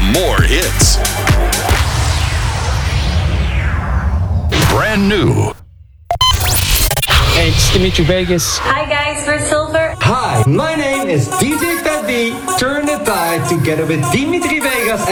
more hits. Brand new. Hey, it's Dimitri Vegas. Hi guys, we're Silver. Hi, my name is DJ Fat B. Turn the tide together with Dimitri Vegas